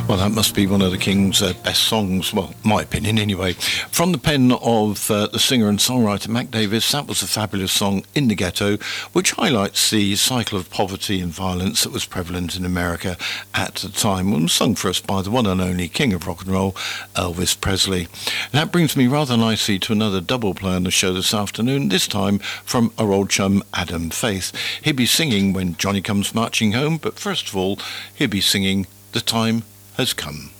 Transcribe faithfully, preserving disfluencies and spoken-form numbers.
Well, that must be one of the King's uh, best songs, well, my opinion anyway. From the pen of uh, the singer and songwriter Mac Davis, that was a fabulous song, In the Ghetto, which highlights the cycle of poverty and violence that was prevalent in America at the time, and was sung for us by the one and only King of Rock and Roll, Elvis Presley. And that brings me rather nicely to another double play on the show this afternoon, this time from our old chum Adam Faith. He'll be singing When Johnny Comes Marching Home, but first of all, he'll be singing The Time Has Come.